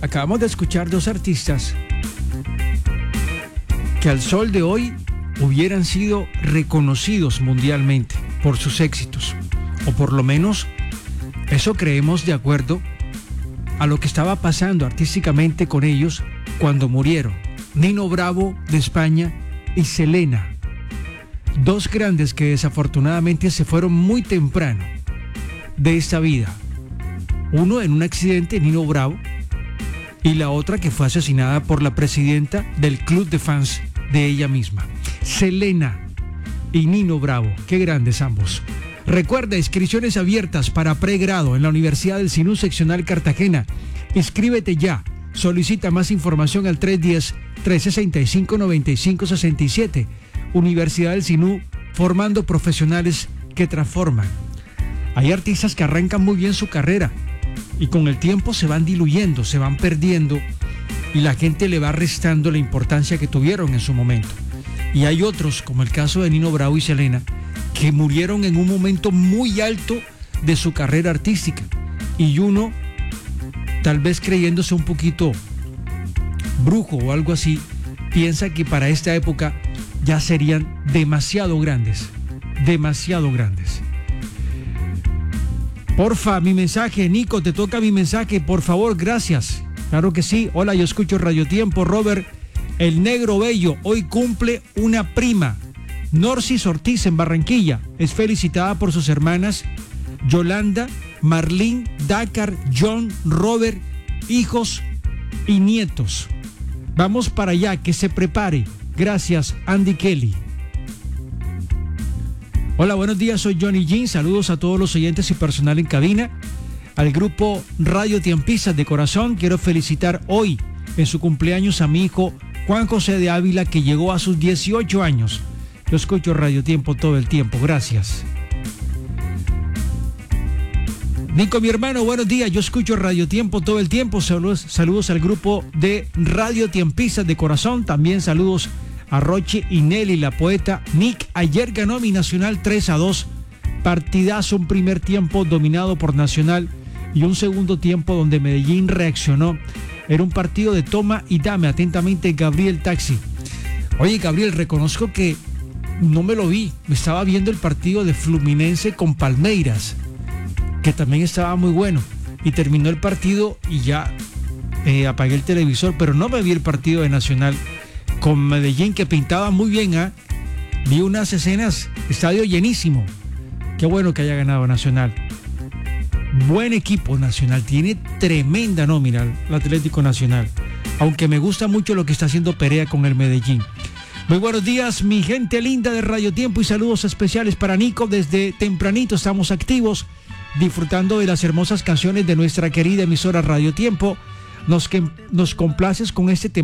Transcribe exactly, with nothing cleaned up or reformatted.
Acabamos de escuchar dos artistas que al sol de hoy hubieran sido reconocidos mundialmente por sus éxitos, o por lo menos eso creemos de acuerdo a lo que estaba pasando artísticamente con ellos cuando murieron. Nino Bravo de España y Selena, dos grandes que desafortunadamente se fueron muy temprano de esta vida. Uno en un accidente, Nino Bravo, y la otra que fue asesinada por la presidenta del club de fans de ella misma. Selena y Nino Bravo, qué grandes ambos. Recuerda, inscripciones abiertas para pregrado en la Universidad del Sinú Seccional Cartagena. Inscríbete ya. Solicita más información al tres uno cero, tres seis cinco, nueve cinco seis siete. Universidad del Sinú, formando profesionales que transforman. Hay artistas que arrancan muy bien su carrera y con el tiempo se van diluyendo, se van perdiendo y la gente le va restando la importancia que tuvieron en su momento. Y hay otros, como el caso de Nino Bravo y Selena, que murieron en un momento muy alto de su carrera artística. Y uno, tal vez creyéndose un poquito brujo o algo así, piensa que para esta época ya serían demasiado grandes, demasiado grandes. Porfa, mi mensaje, Nico, te toca mi mensaje, por favor, gracias. Claro que sí. Hola, yo escucho Radio Tiempo. Robert, el negro bello, hoy cumple una prima. Norcis Ortiz en Barranquilla es felicitada por sus hermanas Yolanda, Marlene, Dakar, John, Robert, hijos y nietos. Vamos para allá, que se prepare. Gracias, Andy Kelly. Hola, buenos días, soy Johnny Jean. Saludos a todos los oyentes y personal en cabina. Al grupo Radio Tiempistas de corazón, quiero felicitar hoy en su cumpleaños a mi hijo Juan José de Ávila, que llegó a sus dieciocho años. Yo escucho Radio Tiempo todo el tiempo, gracias. Nico, mi hermano, buenos días, yo escucho Radio Tiempo todo el tiempo. Saludos, saludos al grupo de Radio Tiempistas de corazón. También saludos a Roche y Nelly, la poeta. Nick, ayer ganó mi Nacional tres a dos. Partidazo, un primer tiempo dominado por Nacional y un segundo tiempo donde Medellín reaccionó. Era un partido de toma y dame. Atentamente, Gabriel Taxi. Oye, Gabriel, reconozco que no me lo vi. Me estaba viendo el partido de Fluminense con Palmeiras, que también estaba muy bueno. Y terminó el partido y ya eh, apagué el televisor, pero no me vi el partido de Nacional con Medellín, que pintaba muy bien. ¿eh? Vi unas escenas, estadio llenísimo. Qué bueno que haya ganado Nacional. Buen equipo Nacional, tiene tremenda nómina el Atlético Nacional. Aunque me gusta mucho lo que está haciendo Perea con el Medellín. Muy buenos días, mi gente linda de Radio Tiempo, y saludos especiales para Nico. Desde tempranito estamos activos, disfrutando de las hermosas canciones de nuestra querida emisora Radio Tiempo. Nos, que, nos complaces con este tema.